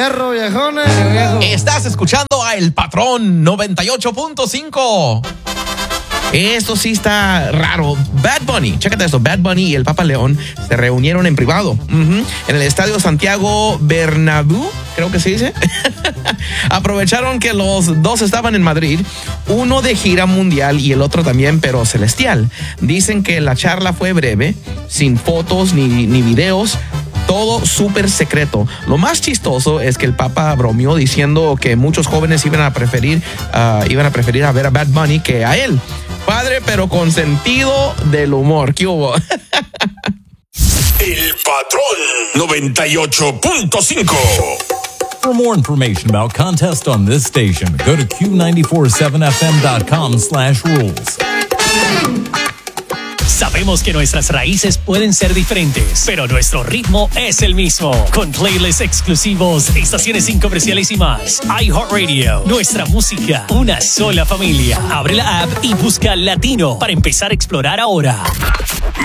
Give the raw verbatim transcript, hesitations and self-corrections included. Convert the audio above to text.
fierro, viejones. Estás escuchando a El Patrón noventa y ocho punto cinco. Esto sí está raro. Bad Bunny, chécate esto. Bad Bunny y el Papa León se reunieron en privado uh-huh, en el Estadio Santiago Bernabéu, creo que se dice. Aprovecharon que los dos estaban en Madrid, uno de gira mundial y el otro también, pero celestial. Dicen que la charla fue breve, sin fotos ni, ni videos. Todo súper secreto. Lo más chistoso es que el Papa bromeó diciendo que muchos jóvenes iban a preferir uh, iban a preferir a ver a Bad Bunny que a él. Padre, pero con sentido del humor. ¿Qué hubo? El Patrón noventa y ocho punto cinco. For more information about contests on this station, go to Q nine four seven F M dot com slash rules. Sabemos que nuestras raíces pueden ser diferentes, pero nuestro ritmo es el mismo. Con playlists exclusivos, estaciones sin comerciales y más. iHeartRadio, nuestra música, una sola familia. Abre la app y busca Latino para empezar a explorar ahora.